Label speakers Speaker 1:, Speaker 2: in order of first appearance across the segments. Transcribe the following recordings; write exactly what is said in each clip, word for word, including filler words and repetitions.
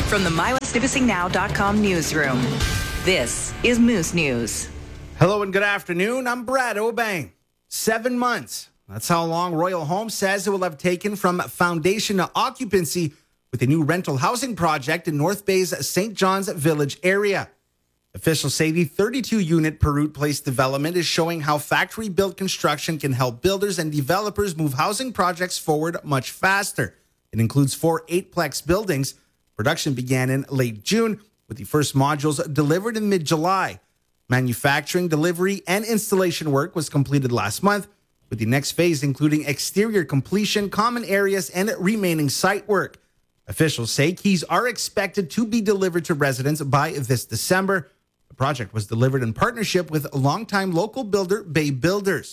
Speaker 1: From the my west nipissing now dot com newsroom, this is Moose News.
Speaker 2: Hello and good afternoon. I'm Brad Obang. Seven months. That's how long Royal Homes says it will have taken from foundation to occupancy with a new rental housing project in North Bay's Saint John's Village area. Officials say the thirty-two unit Perute Place development is showing how factory-built construction can help builders and developers move housing projects forward much faster. It includes four eight-plex buildings. Production began in late June, with the first modules delivered in mid-July. Manufacturing, delivery, and installation work was completed last month, with the next phase including exterior completion, common areas, and remaining site work. Officials say keys are expected to be delivered to residents by this December. The project was delivered in partnership with longtime local builder Bay Builders.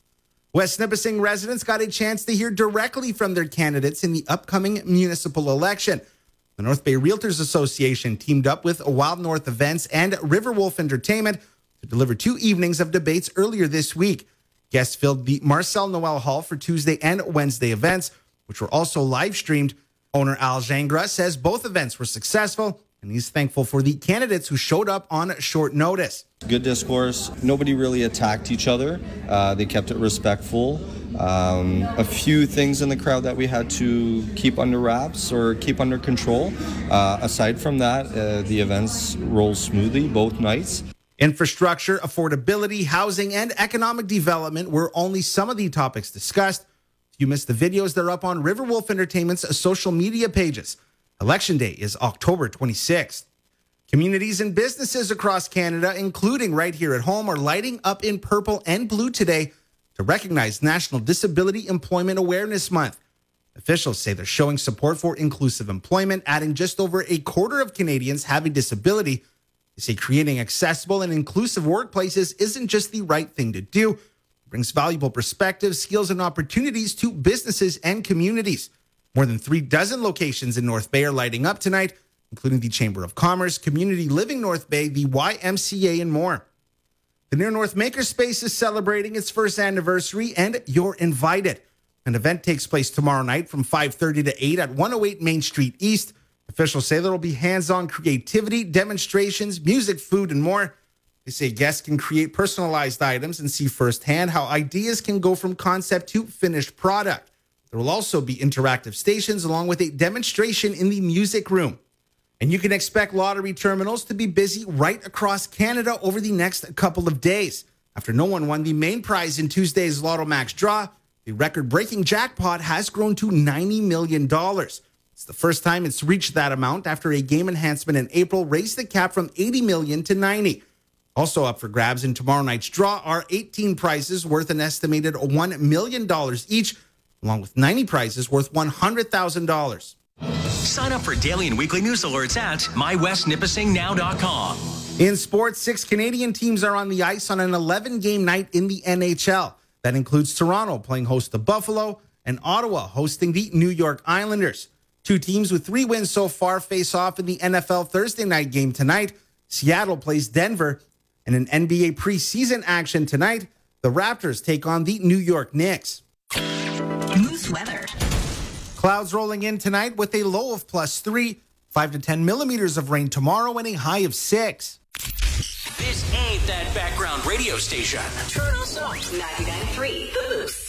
Speaker 2: West Nipissing residents got a chance to hear directly from their candidates in the upcoming municipal election. The North Bay Realtors Association teamed up with Wild North Events and Riverwolf Entertainment to deliver two evenings of debates earlier this week. Guests filled the Marcel Noel Hall for Tuesday and Wednesday events, which were also live streamed. Owner Al Jangra says both events were successful, and he's thankful for the candidates who showed up on short notice.
Speaker 3: Good discourse. Nobody really attacked each other. Uh, they kept it respectful. Um, a few things in the crowd that we had to keep under wraps or keep under control. Uh, aside from that, uh, the events rolled smoothly both nights.
Speaker 2: Infrastructure, affordability, housing, and economic development were only some of the topics discussed. If you missed the videos, they're up on Riverwolf Entertainment's social media pages. Election Day is October twenty-sixth. Communities and businesses across Canada, including right here at home, are lighting up in purple and blue today to recognize National Disability Employment Awareness Month. Officials say they're showing support for inclusive employment, adding just over a quarter of Canadians have a disability. They say creating accessible and inclusive workplaces isn't just the right thing to do. It brings valuable perspectives, skills, and opportunities to businesses and communities. More than three dozen locations in North Bay are lighting up tonight, including the Chamber of Commerce, Community Living North Bay, the Y M C A, and more. The Near North Makerspace is celebrating its first anniversary, and you're invited. An event takes place tomorrow night from five thirty to eight at one oh eight Main Street East. Officials say there will be hands-on creativity, demonstrations, music, food, and more. They say guests can create personalized items and see firsthand how ideas can go from concept to finished product. There will also be interactive stations along with a demonstration in the music room. And you can expect lottery terminals to be busy right across Canada over the next couple of days. After no one won the main prize in Tuesday's Lotto Max draw, the record-breaking jackpot has grown to ninety million dollars. It's the first time it's reached that amount after a game enhancement in April raised the cap from eighty million dollars to ninety million dollars. Also up for grabs in tomorrow night's draw are eighteen prizes worth an estimated one million dollars each, along with ninety prizes worth one hundred thousand dollars.
Speaker 4: Sign up for daily and weekly news alerts at my west nipissing now dot com.
Speaker 2: In sports, six Canadian teams are on the ice on an eleven-game night in the N H L. That includes Toronto playing host to Buffalo and Ottawa hosting the New York Islanders. Two teams with three wins so far face off in the N F L Thursday night game tonight. Seattle plays Denver. And in N B A preseason action tonight, the Raptors take on the New York Knicks.
Speaker 1: Moose weather.
Speaker 2: Clouds rolling in tonight with a low of plus three, five to ten millimeters of rain tomorrow, and a high of six.
Speaker 4: This ain't that background radio station.
Speaker 1: Turn us on ninety-nine point three The Moose.